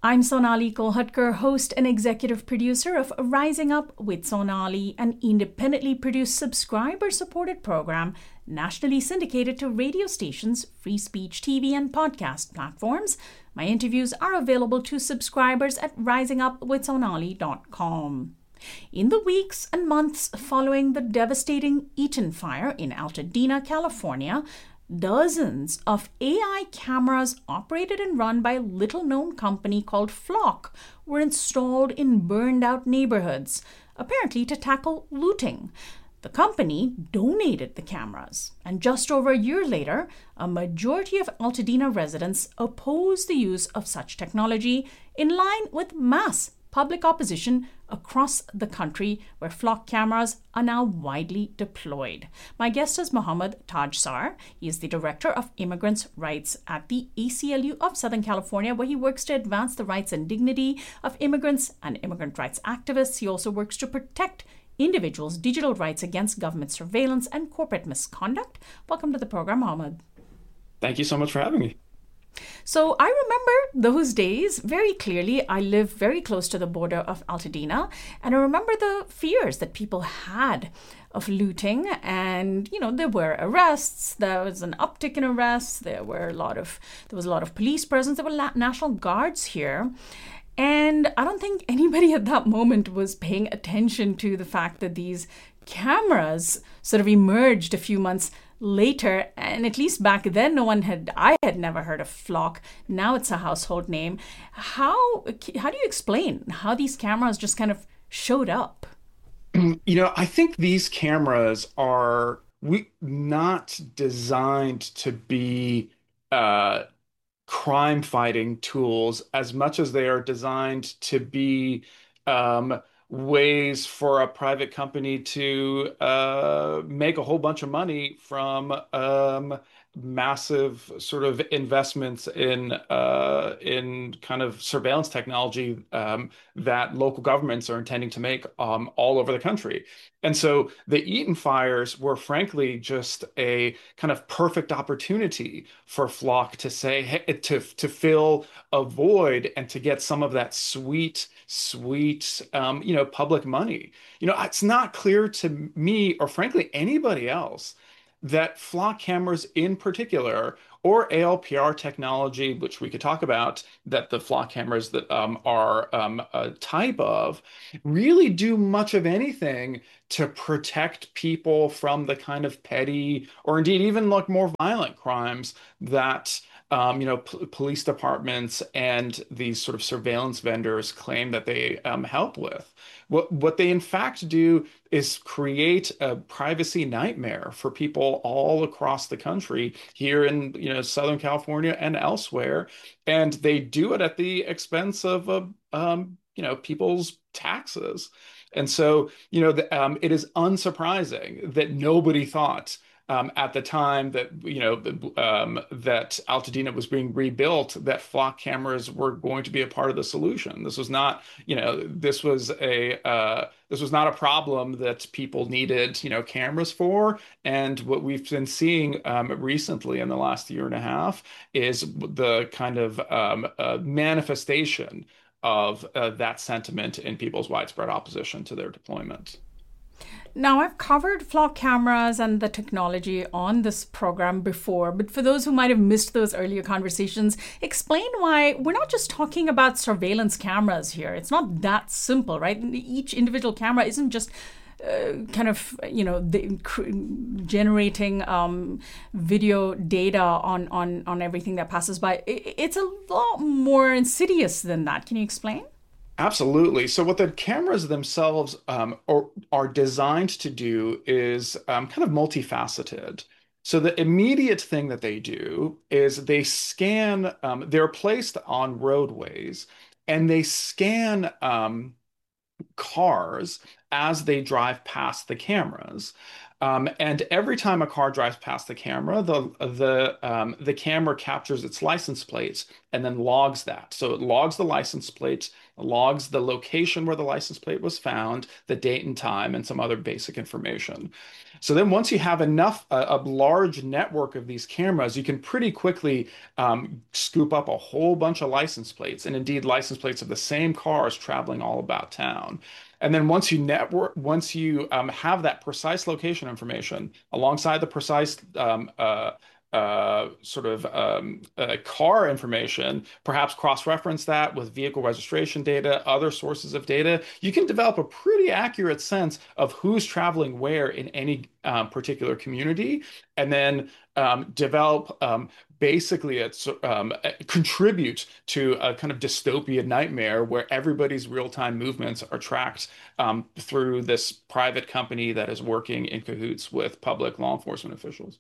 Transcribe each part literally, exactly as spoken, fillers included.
I'm Sonali Kolhatkar, host and executive producer of Rising Up with Sonali, an independently produced subscriber-supported program nationally syndicated to radio stations, free speech T V, and podcast platforms. My interviews are available to subscribers at rising up with sonali dot com. In the weeks and months following the devastating Eaton fire in Altadena, California, dozens of A I cameras operated and run by a little-known company called Flock were installed in burned-out neighborhoods, apparently to tackle looting. The company donated the cameras, and just over a year later, a majority of Altadena residents opposed the use of such technology in line with mass public opposition across the country, where Flock cameras are now widely deployed. My guest is Mohammad Tajsar. He is the Director of Immigrants' Rights at the A C L U of Southern California, where he works to advance the rights and dignity of immigrants and immigrant rights activists. He also works to protect individuals' digital rights against government surveillance and corporate misconduct. Welcome to the program, Mohammad. Thank you so much for having me. So I remember those days very clearly. I live very close to the border of Altadena, and I remember the fears that people had of looting. And, you know, there were arrests. There was an uptick in arrests. There were a lot of, there was a lot of police presence. There were la- National Guards here. And I don't think anybody at that moment was paying attention to the fact that these cameras sort of emerged a few months later. And at least back then, no one had, I had never heard of Flock. Now it's a household name. How, how do you explain how these cameras just kind of showed up? You know, I think these cameras are we not designed to be uh, crime fighting tools as much as they are designed to be um, ways for a private company to uh, make a whole bunch of money from um, massive sort of investments in uh, in kind of surveillance technology um, that local governments are intending to make um, all over the country. And so the Eaton fires were frankly just a kind of perfect opportunity for Flock to say, hey, to to fill a void and to get some of that sweet, sweet, um, you know, public money. You know, it's not clear to me or frankly anybody else that Flock cameras in particular, or A L P R technology, which we could talk about, that the Flock cameras that um, are um, a type of, really do much of anything to protect people from the kind of petty or indeed even like more violent crimes that um, you know, p- police departments and these sort of surveillance vendors claim that they um, help with. What what they in fact do is create a privacy nightmare for people all across the country, here in you know Southern California and elsewhere, and they do it at the expense of uh, um, you know people's taxes. And so you know the, um, it is unsurprising that nobody thought um, at the time that you know um, that Altadena was being rebuilt, that Flock cameras were going to be a part of the solution. This was not, you know, this was a uh, this was not a problem that people needed, you know, cameras for. And what we've been seeing um, recently in the last year and a half is the kind of um, uh, manifestation of uh, that sentiment in people's widespread opposition to their deployment. Now, I've covered Flock cameras and the technology on this program before, but for those who might have missed those earlier conversations, explain why we're not just talking about surveillance cameras here. It's not that simple, right? Each individual camera isn't just uh, kind of, you know, the, generating um, video data on, on, on everything that passes by. It's a lot more insidious than that. Can you explain? Absolutely. So what the cameras themselves um, are, are designed to do is um, kind of multifaceted. So the immediate thing that they do is they scan, um, they're placed on roadways, and they scan um, cars as they drive past the cameras. Um, and every time a car drives past the camera, the the um, the camera captures its license plates and then logs that. So it logs the license plates, logs the location where the license plate was found, the date and time, and some other basic information. So then once you have enough, a, a large network of these cameras, you can pretty quickly um, scoop up a whole bunch of license plates, and indeed license plates of the same cars traveling all about town. And then once you network, once you um, have that precise location information alongside the precise um, uh, uh, sort of um, uh, car information, perhaps cross-reference that with vehicle registration data, other sources of data, you can develop a pretty accurate sense of who's traveling where in any um, particular community, and then um, develop um, basically it's um, contribute to a kind of dystopian nightmare where everybody's real-time movements are tracked um, through this private company that is working in cahoots with public law enforcement officials.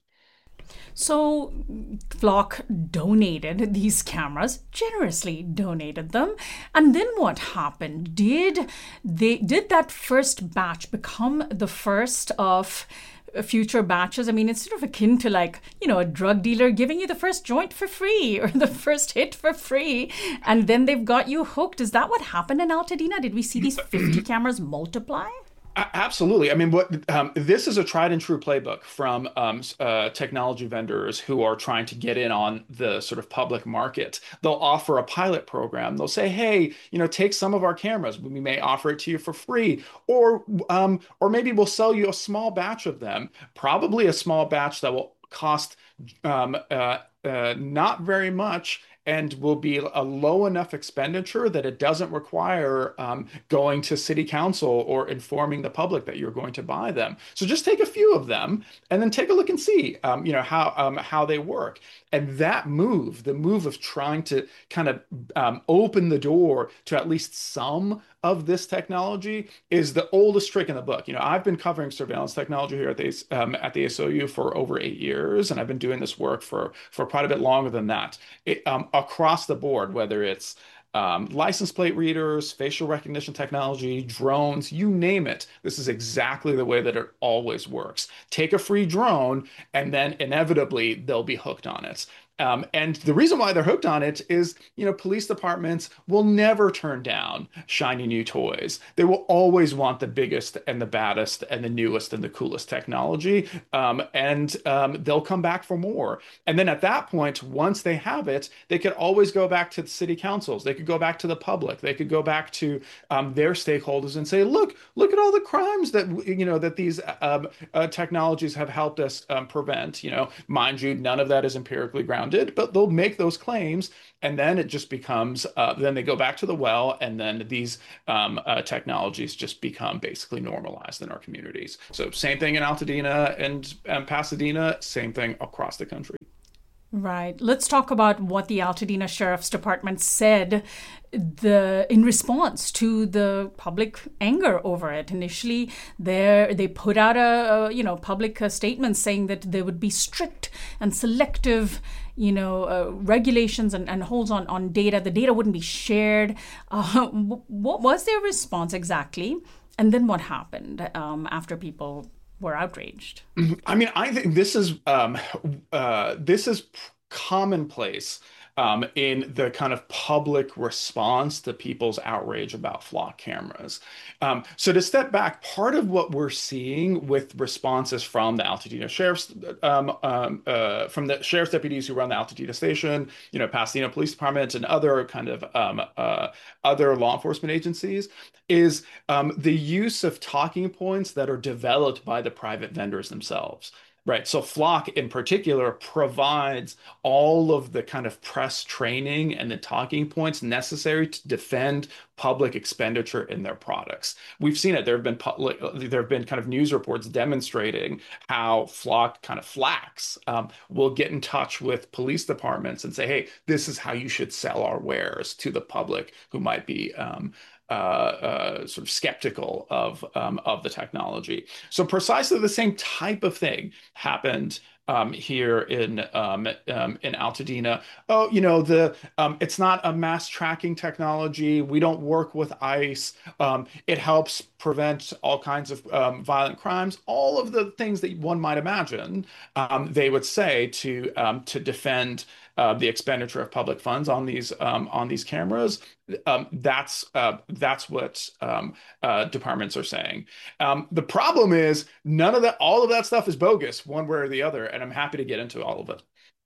So Flock donated these cameras, generously donated them. And then what happened? Did they did that first batch become the first of future batches? I mean, it's sort of akin to like, you know, a drug dealer giving you the first joint for free or the first hit for free, and then they've got you hooked. Is that what happened in Altadena? Did we see these fifty cameras multiply? Absolutely. I mean, what um, this is a tried and true playbook from um, uh, technology vendors who are trying to get in on the sort of public market. They'll offer a pilot program. They'll say, "Hey, you know, take some of our cameras. We may offer it to you for free, or um, or maybe we'll sell you a small batch of them. Probably a small batch that will cost um, uh, uh, not very much." And will be a low enough expenditure that it doesn't require um, going to city council or informing the public that you're going to buy them. So just take a few of them and then take a look and see, um, you know, how um, how they work. And that move, the move of trying to kind of um, open the door to at least some of this technology, is the oldest trick in the book. You know, I've been covering surveillance technology here at the um, at the A S O U for over eight years, and I've been doing this work for for quite a bit longer than that. It, um, across the board, whether it's um, license plate readers, facial recognition technology, drones, you name it. This is exactly the way that it always works. Take a free drone, and then inevitably they'll be hooked on it. Um, and the reason why they're hooked on it is, you know, police departments will never turn down shiny new toys. They will always want the biggest and the baddest and the newest and the coolest technology. Um, and um, they'll come back for more. And then at that point, once they have it, they could always go back to the city councils. They could go back to the public. They could go back to um, their stakeholders and say, look, look at all the crimes that, you know, that these um, uh, technologies have helped us um, prevent. You know, mind you, none of that is empirically grounded. But they'll make those claims, and then it just becomes, uh, then they go back to the well, and then these um, uh, technologies just become basically normalized in our communities. So same thing in Altadena and, and Pasadena, same thing across the country. Right. Let's talk about what the Altadena Sheriff's Department said the in response to the public anger over it. Initially, there they put out a, a you know public uh, statement saying that there would be strict and selective you know uh, regulations and, and holds on on data. The data wouldn't be shared. Uh, what was their response exactly? And then what happened um, after people were outraged? I mean, I think this is um, uh, this is commonplace um, in the kind of public response to people's outrage about flock cameras. Um, so to step back, part of what we're seeing with responses from the Altadena sheriff's, um, um, uh, from the sheriff's deputies who run the Altadena station, you know, Pasadena Police Department, and other kind of um, uh, other law enforcement agencies, is um, the use of talking points that are developed by the private vendors themselves. Right. So Flock in particular provides all of the kind of press training and the talking points necessary to defend public expenditure in their products. We've seen it. There have been public, there have been kind of news reports demonstrating how Flock kind of flacks um, will get in touch with police departments and say, hey, this is how you should sell our wares to the public who might be um, Uh, uh, sort of skeptical of um, of the technology. So precisely the same type of thing happened um, here in um, um, in Altadena. Oh, you know, the um, it's not a mass tracking technology. We don't work with ICE. Um, it helps prevent all kinds of um, violent crimes. All of the things that one might imagine, um, they would say to um, to defend uh, the expenditure of public funds on these um, on these cameras. Um, that's uh, that's what um, uh, departments are saying. Um, the problem is none of that, all of that stuff is bogus, one way or the other, and I'm happy to get into all of it.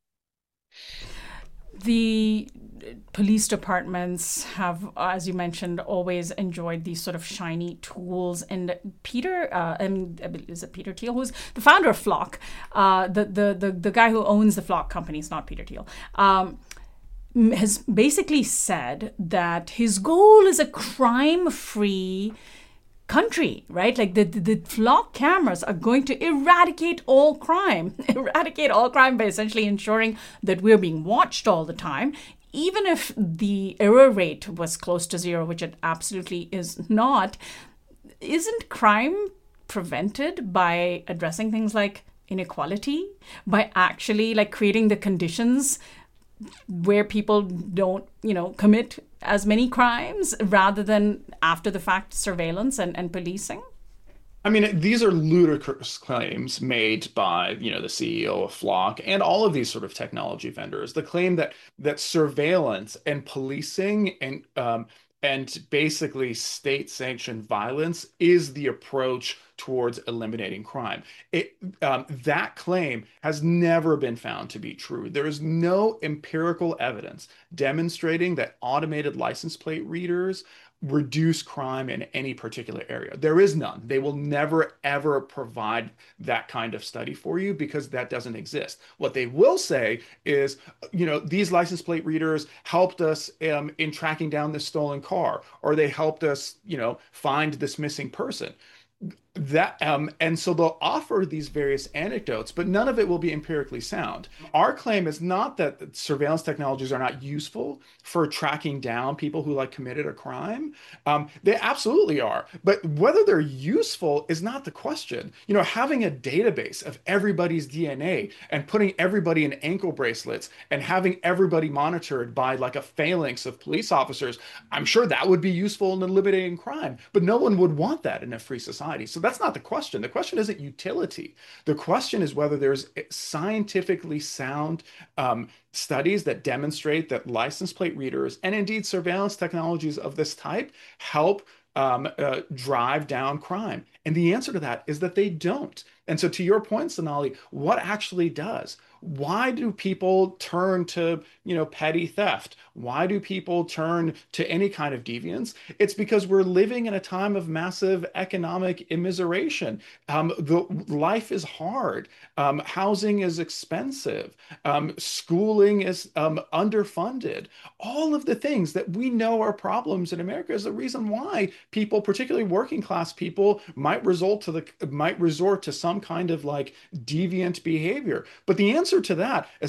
The police departments have, as you mentioned, always enjoyed these sort of shiny tools. And Peter, uh, and is it Peter Thiel, who's the founder of Flock, uh, the, the the the guy who owns the Flock company, is not Peter Thiel. Um, has basically said that his goal is a crime-free country, right? Like the, the, the Flock cameras are going to eradicate all crime, eradicate all crime by essentially ensuring that we're being watched all the time. Even if the error rate was close to zero, which it absolutely is not, isn't crime prevented by addressing things like inequality, by actually like creating the conditions where people don't, you know, commit as many crimes rather than after the fact surveillance and, and policing? I mean, these are ludicrous claims made by, you know, the C E O of Flock and all of these sort of technology vendors. The claim that that surveillance and policing and um, and basically state-sanctioned violence is the approach towards eliminating crime. It um, that claim has never been found to be true. There is no empirical evidence demonstrating that automated license plate readers reduce crime in any particular area. There is none. They will never, ever provide that kind of study for you because that doesn't exist. What they will say is, you know, these license plate readers helped us um, in tracking down this stolen car, or they helped us, you know, find this missing person. That um, and so they'll offer these various anecdotes, but none of it will be empirically sound. Our claim is not that surveillance technologies are not useful for tracking down people who like committed a crime. Um, they absolutely are, but whether they're useful is not the question. You know, having a database of everybody's D N A and putting everybody in ankle bracelets and having everybody monitored by like a phalanx of police officers, I'm sure that would be useful in eliminating crime, but no one would want that in a free society. So that's not the question. The question isn't utility. The question is whether there's scientifically sound um, studies that demonstrate that license plate readers and indeed surveillance technologies of this type help um, uh, drive down crime. And the answer to that is that they don't. And so to your point, Sonali, what actually does? Why do people turn to, you know, petty theft? Why do people turn to any kind of deviance? It's because we're living in a time of massive economic immiseration. Um, the life is hard. Um, housing is expensive. Um, schooling is um, underfunded. All of the things that we know are problems in America is the reason why people, particularly working class people, might result to the might resort to some kind of like deviant behavior. But the answer to that is